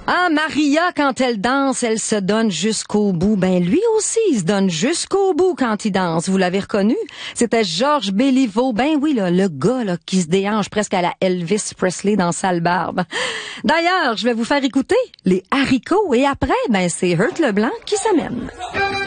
Ah, Maria, quand elle danse, elle se donne jusqu'au bout. Ben, lui aussi, il se donne jusqu'au bout quand il danse. Vous l'avez reconnu? C'était Georges Béliveau. Ben oui, là, le gars là, qui se déhanche presque à la Elvis Presley dans Sale Barbe. D'ailleurs, je vais vous faire écouter les haricots et après, ben c'est Hurt Leblanc qui s'amène.